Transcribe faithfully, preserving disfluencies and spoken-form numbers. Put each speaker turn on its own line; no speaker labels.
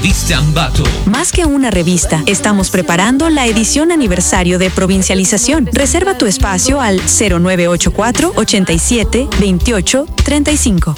Revista Ambato.
Más que una revista, estamos preparando la edición aniversario de Provincialización. Reserva tu espacio al cero nueve ocho cuatro, ochenta y siete, veintiocho, treinta y cinco.